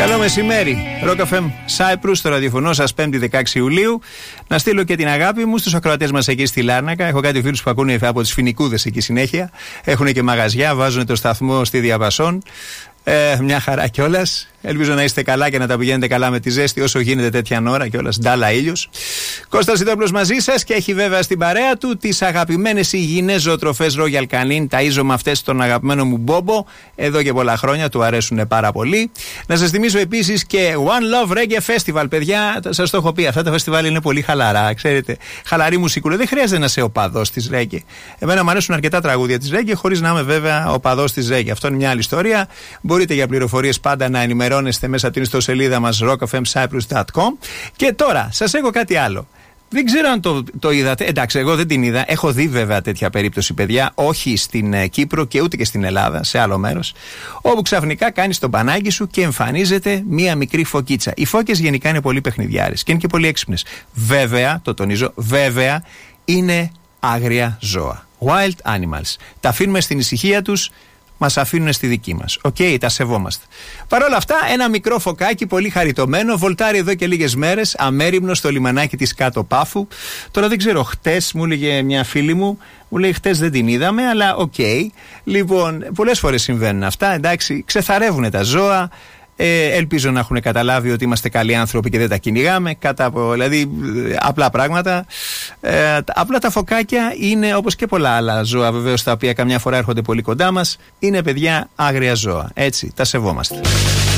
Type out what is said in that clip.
Καλό μεσημέρι. Rock FM Cyprus, στο ραδιοφωνό σας 5η 16 Ιουλίου. Να στείλω και την αγάπη μου στους ακροατές μας εκεί στη Λάρνακα. Έχω κάτι φίλους που ακούνε από τις Φοινικούδες εκεί συνέχεια. Έχουν και μαγαζιά, βάζουν το σταθμό στη Διαβασόν. Μια χαρά κιόλας. Ελπίζω να είστε καλά και να τα πηγαίνετε καλά με τη ζέστη όσο γίνεται τέτοια ώρα κιόλας. Ντάλα ήλιος. Κώστας Ιδόπουλος μαζί σας και έχει βέβαια στην παρέα του τις αγαπημένες υγιεινές ζωοτροφές Royal Canin. Ταΐζω με αυτές τον αγαπημένο μου Μπόμπο εδώ και πολλά χρόνια, του αρέσουν πάρα πολύ. Να σας θυμίσω επίσης και One Love Reggae Festival, παιδιά. Σας το έχω πει, αυτά τα φεστιβάλ είναι πολύ χαλαρά, ξέρετε. Χαλαρή μουσικούλα. Δεν χρειάζεται να είσαι οπαδός της Reggae. Εμένα μου αρέσουν αρκετά τραγούδια της Reggae, χωρίς να είμαι βέβαια οπαδός της Reggae. Αυτό είναι μια άλλη ιστορία. Μπορείτε για πληροφορίες πάντα να ενημερώνεστε μέσα από την ιστοσελίδα μας rockfmcyprus.com. Και τώρα σας έχω κάτι άλλο. Δεν ξέρω αν το είδατε. Εντάξει, εγώ δεν την είδα. Έχω δει βέβαια τέτοια περίπτωση, παιδιά. Όχι στην Κύπρο και ούτε και στην Ελλάδα, σε άλλο μέρος. Όπου ξαφνικά κάνεις το μπανάκι σου και εμφανίζεται μία μικρή φωκίτσα. Οι φώκες γενικά είναι πολύ παιχνιδιάρες και είναι και πολύ έξυπνες. Βέβαια, το τονίζω, βέβαια είναι άγρια ζώα. Wild animals. Τα αφήνουμε στην ησυχία τους. Μας αφήνουν στη δική μας. Οκ, τα σεβόμαστε. Παρ' όλα αυτά, ένα μικρό φωκάκι πολύ χαριτωμένο βολτάρει εδώ και λίγες μέρες αμέριμνο στο λιμανάκι της Κάτω Πάφου. Τώρα δεν ξέρω, χτες μου έλεγε μια φίλη μου, μου λέει χτες δεν την είδαμε, αλλά οκ. Λοιπόν, πολλές φορές συμβαίνουν αυτά, εντάξει, ξεθαρεύουν τα ζώα. Ελπίζω να έχουν καταλάβει ότι είμαστε καλοί άνθρωποι και δεν τα κυνηγάμε. Δηλαδή, απλά πράγματα. Απλά τα φωκάκια είναι, όπως και πολλά άλλα ζώα, βεβαίως, τα οποία καμιά φορά έρχονται πολύ κοντά μας. Είναι, παιδιά, άγρια ζώα. Έτσι, τα σεβόμαστε.